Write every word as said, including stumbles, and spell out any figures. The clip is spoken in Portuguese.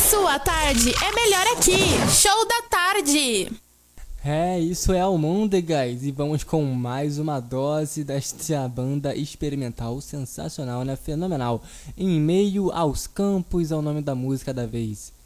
sua tarde é melhor aqui. Show da tarde. É, isso é Almôndegas e vamos com mais uma dose desta banda experimental sensacional, né? Fenomenal. Em meio aos campos é o nome da música da vez.